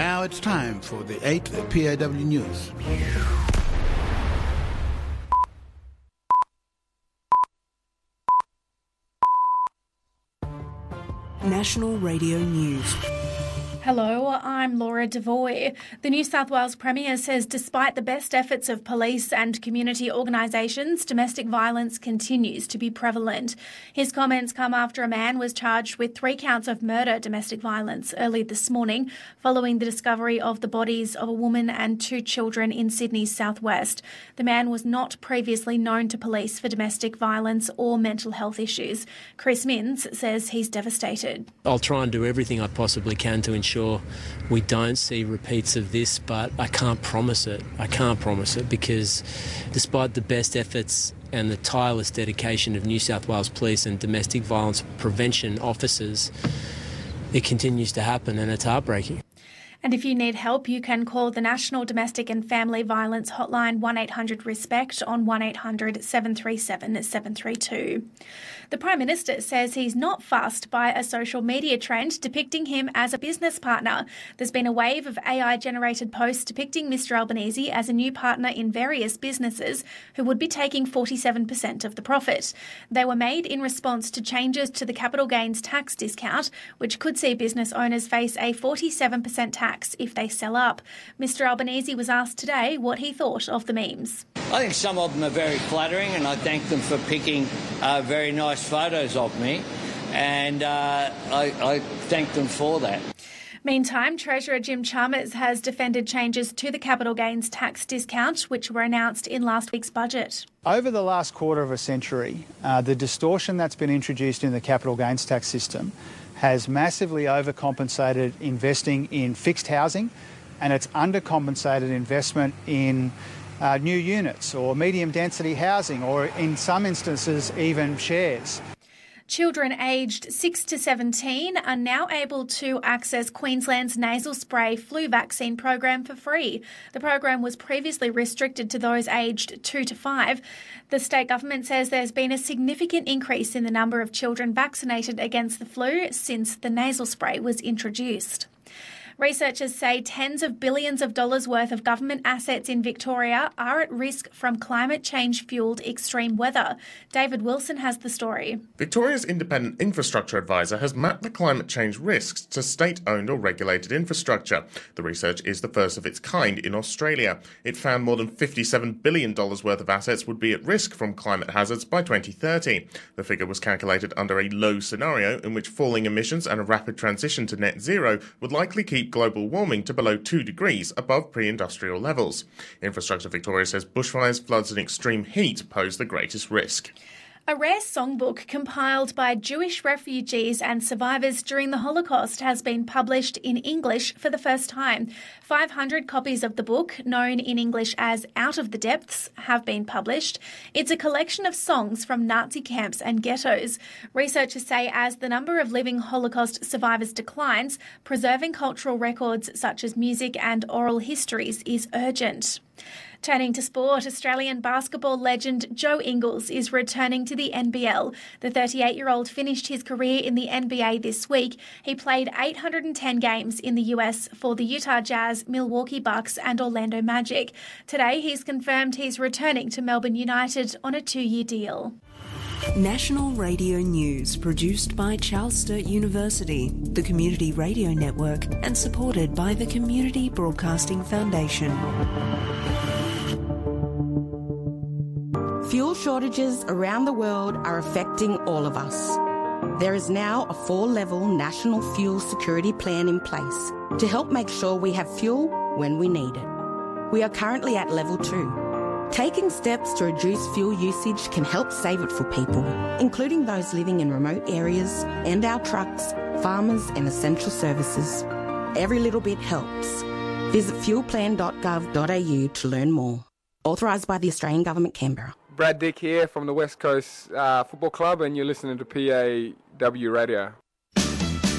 Now it's time for the 8th PAW News. National Radio News. Hello, I'm Laura Devoy. The New South Wales Premier says despite the best efforts of police and community organisations, domestic violence continues to be prevalent. His comments come after a man was charged with 3 counts of murder domestic violence early this morning, following the discovery of the bodies of a woman and 2 children in Sydney's southwest. The man was not previously known to police for domestic violence or mental health issues. Chris Minns says he's devastated. I'll try and do everything I possibly can to ensure we don't see repeats of this, but I can't promise it. I can't promise it because despite the best efforts and the tireless dedication of New South Wales Police and domestic violence prevention officers, it continues to happen and it's heartbreaking. And if you need help, you can call the National Domestic and Family Violence Hotline 1800-RESPECT on 1800 737 732. The Prime Minister says he's not fussed by a social media trend depicting him as a business partner. There's been a wave of AI-generated posts depicting Mr Albanese as a new partner in various businesses who would be taking 47% of the profit. They were made in response to changes to the capital gains tax discount, which could see business owners face a 47% tax if they sell up. Mr Albanese was asked today what he thought of the memes. I think some of them are very flattering and I thank them for picking very nice photos of me and I thank them for that. Meantime, Treasurer Jim Chalmers has defended changes to the capital gains tax discount, which were announced in last week's budget. Over the last quarter of a century, the distortion that's been introduced in the capital gains tax system has massively overcompensated investing in fixed housing, and it's undercompensated investment in new units or medium density housing, or in some instances even shares. Children aged 6 to 17 are now able to access Queensland's nasal spray flu vaccine program for free. The program was previously restricted to those aged 2 to 5. The state government says there's been a significant increase in the number of children vaccinated against the flu since the nasal spray was introduced. Researchers say tens of billions of dollars worth of government assets in Victoria are at risk from climate change-fuelled extreme weather. David Wilson has the story. Victoria's Independent Infrastructure Advisor has mapped the climate change risks to state-owned or regulated infrastructure. The research is the first of its kind in Australia. It found more than $57 billion worth of assets would be at risk from climate hazards by 2030. The figure was calculated under a low scenario in which falling emissions and a rapid transition to net zero would likely keep global warming to below 2 degrees above pre-industrial levels. Infrastructure Victoria says bushfires, floods and extreme heat pose the greatest risk. A rare songbook compiled by Jewish refugees and survivors during the Holocaust has been published in English for the first time. 500 copies of the book, known in English as Out of the Depths, have been published. It's a collection of songs from Nazi camps and ghettos. Researchers say as the number of living Holocaust survivors declines, preserving cultural records such as music and oral histories is urgent. Turning to sport, Australian basketball legend Joe Ingles is returning to the NBL. The 38-year-old finished his career in the NBA this week. He played 810 games in the US for the Utah Jazz, Milwaukee Bucks and Orlando Magic. Today, he's confirmed he's returning to Melbourne United on a 2-year deal. National Radio News, produced by Charles Sturt University, the Community Radio Network, and supported by the Community Broadcasting Foundation. Fuel shortages around the world are affecting all of us. There is now a 4-level national fuel security plan in place to help make sure we have fuel when we need it. We are currently at level 2. Taking steps to reduce fuel usage can help save it for people, including those living in remote areas and our trucks, farmers and essential services. Every little bit helps. Visit fuelplan.gov.au to learn more. Authorised by the Australian Government, Canberra. Brad Dick here from the West Coast Football Club, and you're listening to PAW Radio.